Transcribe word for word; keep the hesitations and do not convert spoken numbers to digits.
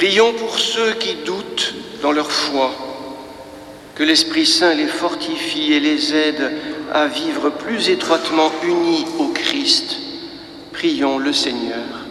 Prions pour ceux qui doutent dans leur foi, que l'Esprit Saint les fortifie et les aide à vivre plus étroitement unis au Christ. Prions le Seigneur.